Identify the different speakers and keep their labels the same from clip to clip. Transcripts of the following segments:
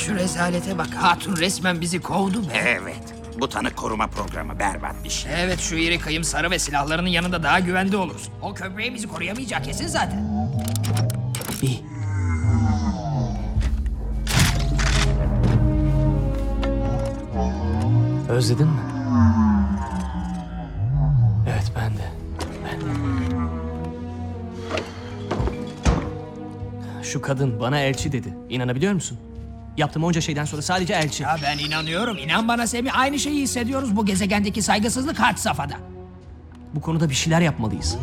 Speaker 1: şu rezalete bak. Hatun resmen bizi kovdu be.
Speaker 2: Evet. Bu tanık koruma programı berbat bir şey.
Speaker 1: Evet, şu iri kıyım sarı ve silahlarının yanında daha güvende oluruz. O köpeği bizi koruyamayacak kesin zaten.
Speaker 3: İyi. Özledin mi? Evet, ben de. Şu kadın bana elçi dedi. İnanabiliyor musun? Yaptığım onca şeyden sonra sadece elçi.
Speaker 1: Ya ben inanıyorum. İnan bana Semih, aynı şeyi hissediyoruz. Bu gezegendeki saygısızlık had safhada.
Speaker 3: Bu konuda bir şeyler yapmalıyız.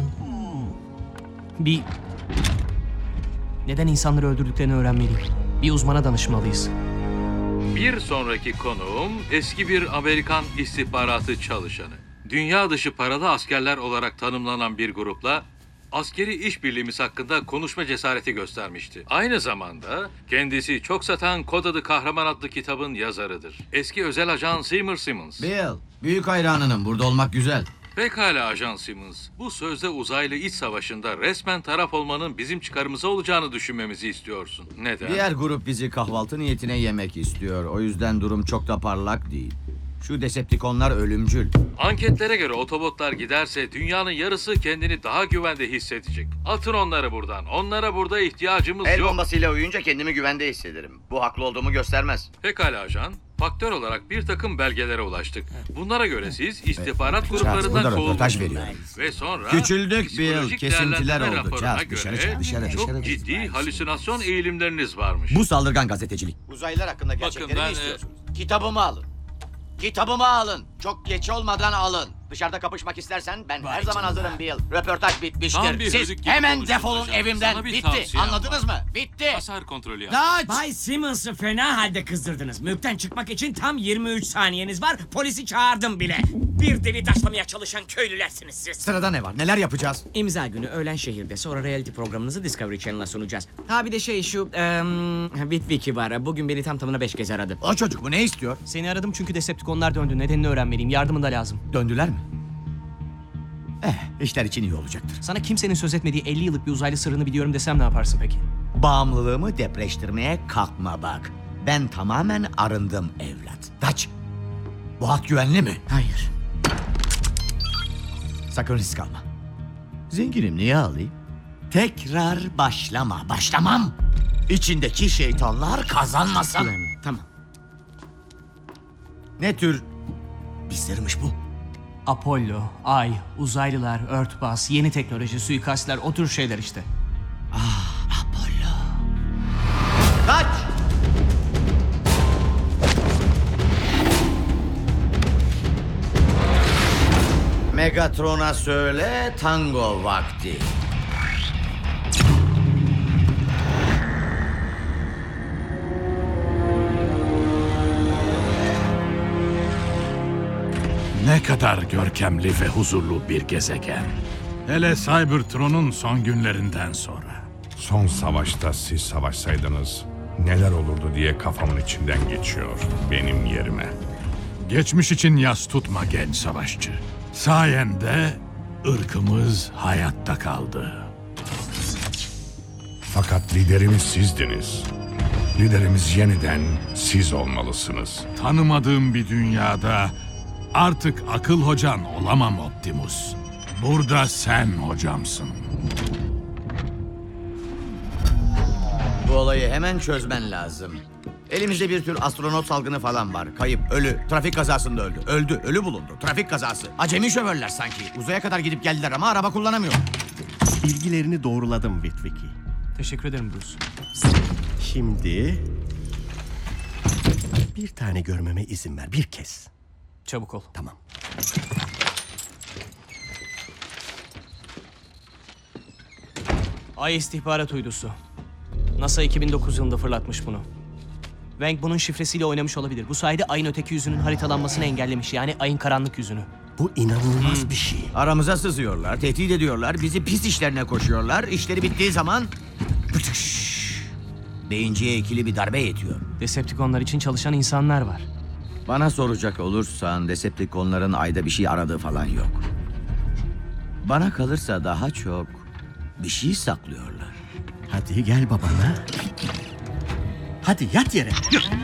Speaker 3: Neden insanları öldürdüklerini öğrenmeliyim. Bir uzmana danışmalıyız.
Speaker 4: Bir sonraki konuğum eski bir Amerikan istihbaratı çalışanı. Dünya dışı paralı askerler olarak tanımlanan bir grupla askeri işbirliğimiz hakkında konuşma cesareti göstermişti. Aynı zamanda kendisi çok satan Kod Adı Kahraman adlı kitabın yazarıdır. Eski özel ajan Seymour Simmons.
Speaker 5: Bill, büyük hayranınım. Burada olmak güzel.
Speaker 4: Pekala Ajan Simmons, bu sözde uzaylı iç savaşında resmen taraf olmanın bizim çıkarımıza olacağını düşünmemizi istiyorsun. Neden?
Speaker 5: Diğer grup bizi kahvaltı niyetine yemek istiyor. O yüzden durum çok da parlak değil. Şu Decepticonlar ölümcül.
Speaker 4: Anketlere göre otobotlar giderse dünyanın yarısı kendini daha güvende hissedecek. Atın onları buradan. Onlara burada ihtiyacımız
Speaker 5: El
Speaker 4: yok.
Speaker 5: bombasıyla uyuyunca kendimi güvende hissederim. Bu haklı olduğumu göstermez.
Speaker 4: Pekala ajan. Faktör olarak bir takım belgelere ulaştık. Bunlara göre siz istihbarat gruplarından
Speaker 5: burada röportaj
Speaker 4: kovuldunuz.
Speaker 5: veriyorum.
Speaker 4: Ve sonra
Speaker 5: Küçüldük
Speaker 4: psikolojik
Speaker 5: Bill, kesintiler
Speaker 4: değerlendirme
Speaker 5: oldu.
Speaker 4: raporuna
Speaker 5: Çat, dışarı
Speaker 4: göre
Speaker 5: çık, dışarı,
Speaker 4: çok
Speaker 5: dışarı.
Speaker 4: ciddi halüsinasyon eğilimleriniz varmış.
Speaker 5: Bu saldırgan gazetecilik. Uzaylılar hakkında gerçekleri
Speaker 4: ben,
Speaker 5: mi istiyorsunuz? Kitabımı alın. Kitabımı alın. Çok geç olmadan alın. Dışarıda kapışmak istersen ben her zaman hazırım Bill. Röportaj bitmiştir.
Speaker 4: Tam bir
Speaker 5: Siz
Speaker 4: hızık gibi
Speaker 5: hemen
Speaker 4: konuşun
Speaker 5: defolun
Speaker 4: hocam.
Speaker 5: evimden.
Speaker 4: Sana bir
Speaker 5: Bitti.
Speaker 4: tavsiyem
Speaker 5: Anladınız mı? Bitti.
Speaker 4: Hasar kontrolü yap.
Speaker 6: Bay Simmons'ı fena halde kızdırdınız. Mülkten çıkmak için tam 23 saniyeniz var. Polisi çağırdım bile. Bir deli taşlamaya çalışan köylülersiniz siz.
Speaker 5: Sırada ne var? Neler yapacağız?
Speaker 6: İmza günü öğlen şehirde. Sonra reality programınızı Discovery Channel'a sunacağız. Ha bir de şu Witwiki var. Bugün beni tam tamına 5 kez aradı.
Speaker 5: O çocuk bu ne istiyor?
Speaker 3: Seni aradım çünkü Decepticonlar döndü. Nedenini öğrenmeliyim. Yardımın da lazım.
Speaker 5: Döndüler mi? İşler için iyi olacaktır.
Speaker 3: Sana kimsenin söz etmediği 50 yıllık bir uzaylı sırrını biliyorum desem ne yaparsın peki?
Speaker 5: Bağımlılığımı depreştirmeye kalkma bak. Ben tamamen arındım evlat. Kaç. Bu hat güvenli mi?
Speaker 6: Hayır.
Speaker 5: Sakın risk alma. Zenginim, niye alayım? Tekrar başlama. Başlamam. İçindeki şeytanlar kazanmasın.
Speaker 6: Güvenli. Tamam.
Speaker 5: Ne tür bir sırmış bu?
Speaker 3: Apollo, Ay, uzaylılar, örtbas, yeni teknoloji, suikastler, o tür şeyler işte.
Speaker 5: Apollo. Kaç! Megatron'a söyle, tango vakti.
Speaker 7: Ne kadar görkemli ve huzurlu bir gezegen. Hele Cybertron'un son günlerinden sonra.
Speaker 8: Son savaşta siz savaşsaydınız neler olurdu diye kafamın içinden geçiyor benim yerime.
Speaker 7: Geçmiş için yas tutma genç savaşçı. Sayende ırkımız hayatta kaldı.
Speaker 8: Fakat liderimiz sizdiniz. Liderimiz yeniden siz olmalısınız.
Speaker 7: Tanımadığım bir dünyada artık akıl hocan olamam Optimus. Burada sen hocamsın.
Speaker 5: Bu olayı hemen çözmen lazım. Elimizde bir tür astronot salgını falan var. Kayıp, ölü, trafik kazasında öldü. Öldü, ölü bulundu. Trafik kazası. Acemi şoförler sanki. Uzaya kadar gidip geldiler ama araba kullanamıyor.
Speaker 9: Bilgilerini doğruladım Witwiki.
Speaker 3: Teşekkür ederim Bruce.
Speaker 9: Şimdi bir tane görmeme izin ver. Bir kez.
Speaker 3: Çabuk ol.
Speaker 9: Tamam.
Speaker 3: Ay istihbarat uydusu. NASA 2009 yılında fırlatmış bunu. Wang bunun şifresiyle oynamış olabilir. Bu sayede ayın öteki yüzünün haritalanmasını engellemiş. Yani ayın karanlık yüzünü.
Speaker 9: Bu inanılmaz bir şey.
Speaker 5: Aramıza sızıyorlar, tehdit ediyorlar, bizi pis işlerine koşuyorlar. İşleri bittiği zaman... pıtış! Beyinciye ikili bir darbe yetiyor.
Speaker 3: Decepticonlar için çalışan insanlar var.
Speaker 5: Bana soracak olursan Decepticonların ayda bir şey aradığı falan yok. Bana kalırsa daha çok bir şey saklıyorlar.
Speaker 9: Hadi gel babana. Hadi yat yere.